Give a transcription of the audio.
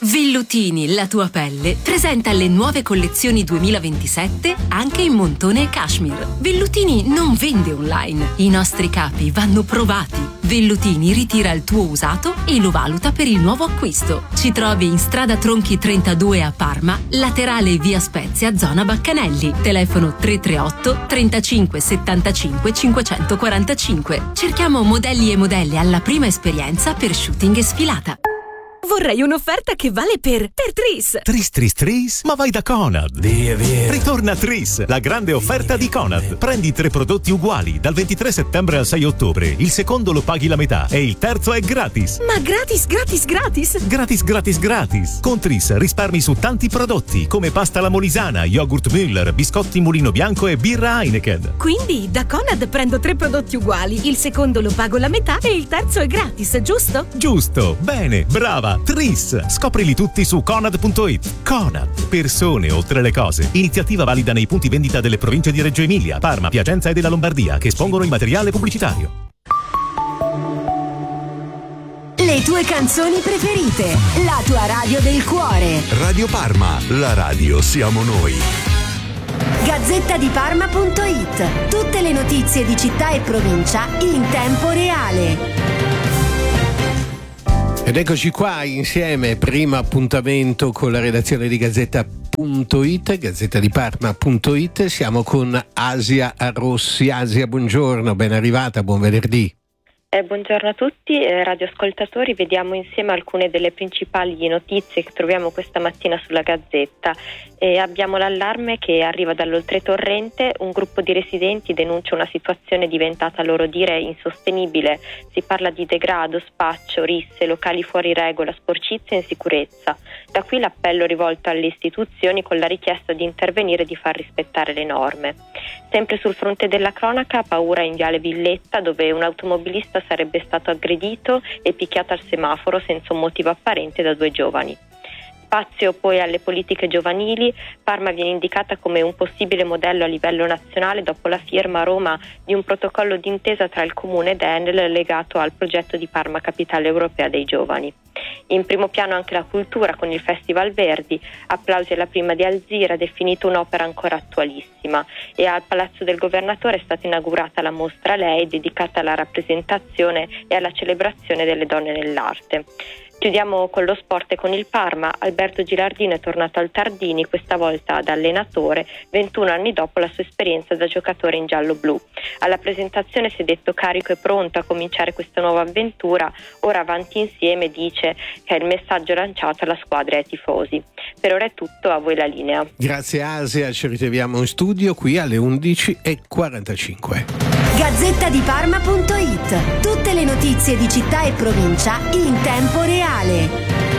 Vellutini, la tua pelle, presenta le nuove collezioni 2027 anche in montone e cashmere. Vellutini non vende online. I nostri capi vanno provati. Vellutini ritira il tuo usato e lo valuta per il nuovo acquisto. Ci trovi in strada Tronchi 32 a Parma, laterale via Spezia, zona Baccanelli. Telefono 338 35 75 545. Cerchiamo modelli e modelle alla prima esperienza per shooting e sfilata. Vorrei un'offerta che vale per Tris. Tris? Ma vai da Conad. Via. Ritorna Tris, la grande offerta di Conad. Prendi 3 prodotti uguali dal 23 settembre al 6 ottobre. Il secondo lo paghi la metà e il terzo è gratis. Ma gratis? Gratis. Con Tris risparmi su tanti prodotti come pasta alla molisana, yogurt Müller, biscotti Mulino Bianco e birra Heineken. Quindi da Conad prendo 3 prodotti uguali, il secondo lo pago la metà e il terzo è gratis, giusto? Giusto, bene, brava. Tris, scoprili tutti su Conad.it. Conad, persone oltre le cose. Iniziativa valida nei punti vendita delle province di Reggio Emilia, Parma, Piacenza e della Lombardia che espongono il materiale pubblicitario. Le tue canzoni preferite, la tua radio del cuore. Radio Parma, la radio siamo noi. Gazzettadiparma.it. Tutte le notizie di città e provincia in tempo reale. Ed eccoci qua insieme, primo appuntamento con la redazione di Gazzetta.it, Gazzettadiparma.it. Siamo con Asia Rossi. Asia, buongiorno, ben arrivata, buon venerdì. Buongiorno a tutti, radioascoltatori. Vediamo insieme alcune delle principali notizie che troviamo questa mattina sulla Gazzetta. Abbiamo l'allarme che arriva dall'Oltretorrente. Un gruppo di residenti denuncia una situazione diventata, a loro dire, insostenibile. Si parla di degrado, spaccio, risse, locali fuori regola, sporcizia e insicurezza. Da qui l'appello rivolto alle istituzioni con la richiesta di intervenire e di far rispettare le norme. Sempre sul fronte della cronaca, paura in Viale Villetta, dove un automobilista sarebbe stato aggredito e picchiato al semaforo senza un motivo apparente da 2 giovani. Spazio poi alle politiche giovanili. Parma viene indicata come un possibile modello a livello nazionale dopo la firma a Roma di un protocollo d'intesa tra il Comune ed Enel legato al progetto di Parma Capitale Europea dei Giovani. In primo piano anche la cultura con il Festival Verdi, applausi alla prima di Alzira, definito un'opera ancora attualissima, e al Palazzo del Governatore è stata inaugurata la mostra Lei, dedicata alla rappresentazione e alla celebrazione delle donne nell'arte. Chiudiamo con lo sport e con il Parma. Alberto Gilardino è tornato al Tardini, questa volta da allenatore, 21 anni dopo la sua esperienza da giocatore in giallo-blu. Alla presentazione si è detto carico e pronto a cominciare questa nuova avventura, ora avanti insieme, dice che è il messaggio lanciato alla squadra e ai tifosi. Per ora è tutto, a voi la linea. Grazie Asia, ci ritroviamo in studio qui alle 11:45. Gazzettadiparma.it. Tutte le notizie di città e provincia in tempo reale.